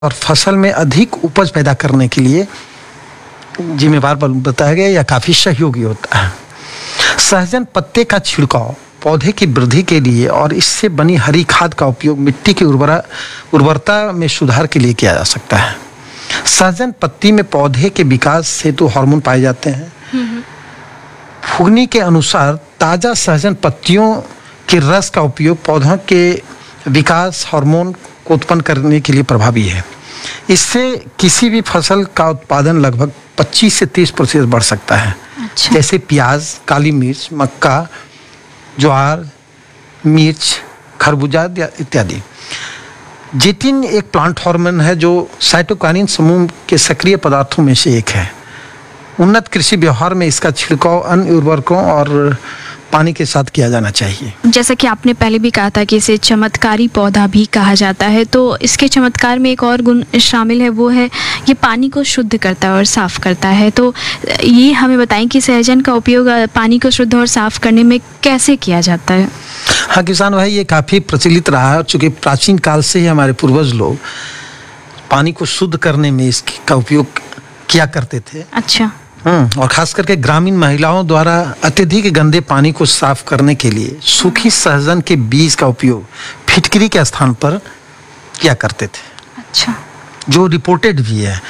और फसल में अधिक उपज पैदा करने के लिए जिम्मेवार बताया गया या काफ़ी सहयोगी होता है। सहजन पत्ते का छिड़काव पौधे की वृद्धि के लिए और इससे बनी हरी खाद का उपयोग मिट्टी की उर्वरता में सुधार के लिए किया जा सकता है। सहजन पत्ती में पौधे के विकास हेतु हार्मोन पाए जाते हैं। फुगनी के अनुसार ताज़ा सहजन पत्तियों के रस का उपयोग पौधों के विकास हार्मोन को उत्पन्न करने के लिए प्रभावी है। इससे किसी भी फसल का उत्पादन लगभग 25 से 30% बढ़ सकता है। अच्छा। जैसे प्याज, काली मिर्च, मक्का, ज्वार, मिर्च, खरबूजा इत्यादि। जिटिन एक प्लांट हार्मोन है जो साइटोकाइनिन समूह के सक्रिय पदार्थों में से एक है। उन्नत कृषि व्यवहार में इसका छिड़काव अन्य उर्वरकों और पानी के साथ किया जाना चाहिए। जैसा कि आपने पहले भी कहा था कि इसे चमत्कारी पौधा भी कहा जाता है, तो इसके चमत्कार में एक और गुण शामिल है, वो है ये पानी को शुद्ध करता है और साफ करता है। तो ये हमें बताएं कि सहजन का उपयोग पानी को शुद्ध और साफ करने में कैसे किया जाता है। हाँ किसान भाई, ये काफ़ी प्रचलित रहा है, चूँकि प्राचीन काल से ही हमारे पूर्वज लोग पानी को शुद्ध करने में इसका उपयोग किया करते थे। अच्छा। और खास करके ग्रामीण महिलाओं द्वारा अत्यधिक गंदे पानी को साफ करने के लिए सूखी सहजन के बीज का उपयोग फिटकरी के स्थान पर किया करते थे। अच्छा। जो रिपोर्टेड भी है।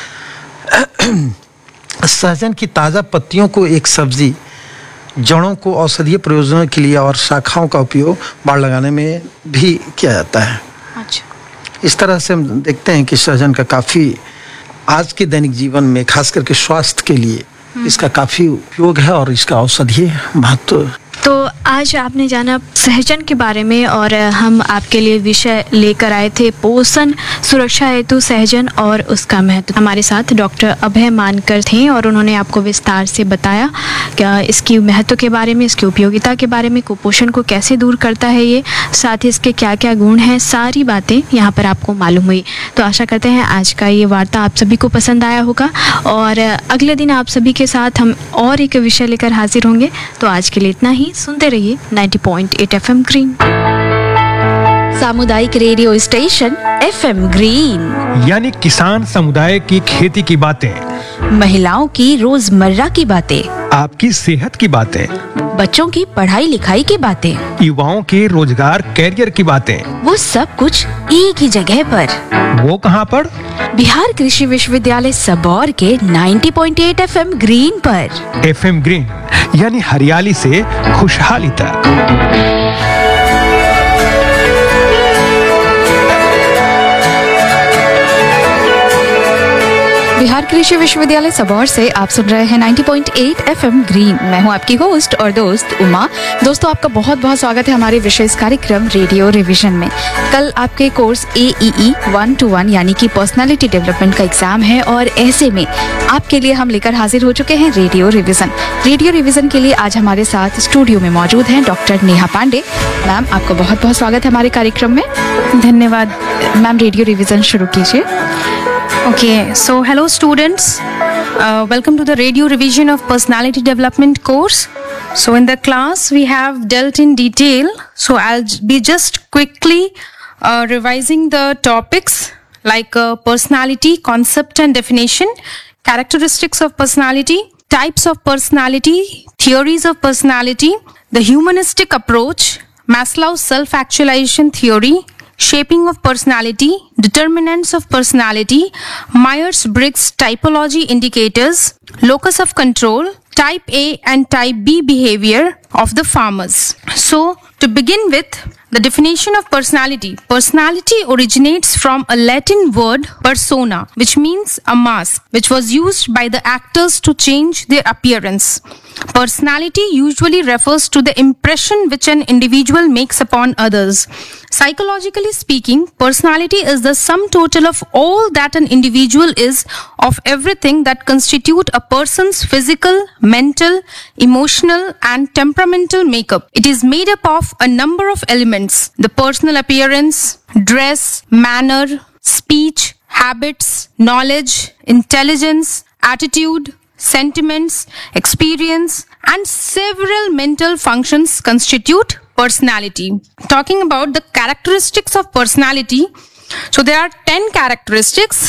सहजन की ताज़ा पत्तियों को एक सब्जी, जड़ों को औषधीय प्रयोजनों के लिए और शाखाओं का उपयोग बाड़ लगाने में भी किया जाता है। अच्छा। इस तरह से हम देखते हैं कि सहजन का काफ़ी आज के दैनिक जीवन में खास करके स्वास्थ्य के लिए इसका काफ़ी उपयोग है और इसका औषधीय महत्व। तो आज आपने जाना सहजन के बारे में और हम आपके लिए विषय लेकर आए थे पोषण सुरक्षा हेतु सहजन और उसका महत्व। हमारे साथ डॉक्टर अभय मानकर थे और उन्होंने आपको विस्तार से बताया क्या इसकी महत्व के बारे में, इसकी उपयोगिता के बारे में, कुपोषण को कैसे दूर करता है ये, साथ ही इसके क्या क्या गुण हैं, सारी बातें यहाँ पर आपको मालूम हुई। तो आशा करते हैं आज का ये वार्ता आप सभी को पसंद आया होगा और अगले दिन आप सभी के साथ हम और एक विषय लेकर हाजिर होंगे। तो आज के लिए इतना ही। सुनते रहिए 90.8 FM ग्रीन, सामुदायिक रेडियो स्टेशन FM ग्रीन, यानी किसान समुदाय की खेती की बातें, महिलाओं की रोजमर्रा की बातें, आपकी सेहत की बातें, बच्चों की पढ़ाई लिखाई की बातें, युवाओं के रोजगार कैरियर की बातें, वो सब कुछ एक ही जगह पर। वो कहाँ पर? बिहार कृषि विश्वविद्यालय सबौर के 90.8 FM ग्रीन पर। FM ग्रीन यानी हरियाली से खुशहाली तक। बिहार कृषि विश्वविद्यालय सबौर से आप सुन रहे हैं 90.8 FM ग्रीन। मैं हूं आपकी होस्ट और दोस्त उमा। दोस्तों, आपका बहुत बहुत स्वागत है हमारे विशेष कार्यक्रम रेडियो रिवीजन में। कल आपके कोर्स AEE 1-1 यानी कि पर्सनालिटी डेवलपमेंट का एग्जाम है और ऐसे में आपके लिए हम लेकर हाजिर हो चुके हैं रेडियो रिवीजन। रेडियो रिवीजन के लिए आज हमारे साथ स्टूडियो में मौजूद हैं डॉक्टर नेहा पांडे। मैम, आपका बहुत बहुत स्वागत है हमारे कार्यक्रम में। धन्यवाद मैम, रेडियो रिवीजन शुरू कीजिए। Okay, so hello students, welcome to the radio revision of personality development course. So in the class we have dealt in detail, so I'll be just quickly revising the topics like personality, concept and definition, characteristics of personality, types of personality, theories of personality, the humanistic approach, Maslow's self-actualization theory, shaping of personality, determinants of personality, Myers-Briggs typology indicators, locus of control, type A and type B behavior of the farmers. So, to begin with, the definition of personality. Personality originates from a Latin word persona, which means a mask, which was used by the actors to change their appearance. Personality usually refers to the impression which an individual makes upon others. Psychologically speaking, personality is the sum total of all that an individual is, of everything that constitute a person's physical, mental, emotional, and temperamental makeup. It is made up of a number of elements: the personal appearance, dress, manner, speech, habits, knowledge, intelligence, attitude, sentiments, experience, and several mental functions constitute personality. Talking about the characteristics of personality, So there are 10 characteristics